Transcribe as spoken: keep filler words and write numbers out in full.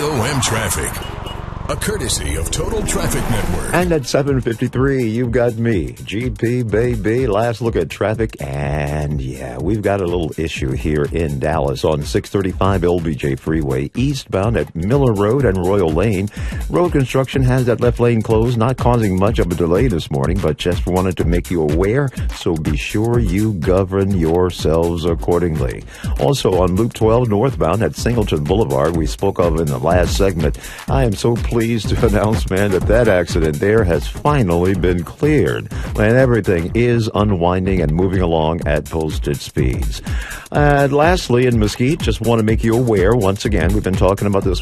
O M traffic. A courtesy of Total Traffic Network. And at seven fifty-three, you've got me, G P, baby. Last look at traffic. And yeah, we've got a little issue here in Dallas on six thirty-five L B J Freeway, eastbound at Miller Road and Royal Lane. Road construction has that left lane closed, not causing much of a delay this morning, but just wanted to make you aware, so be sure you govern yourselves accordingly. Also on Loop twelve northbound at Singleton Boulevard, we spoke of in the last segment. I am so pleased to announce, man, that that accident there has finally been cleared, and everything is unwinding and moving along at posted speeds. And lastly, in Mesquite, just want to make you aware, once again, we've been talking about this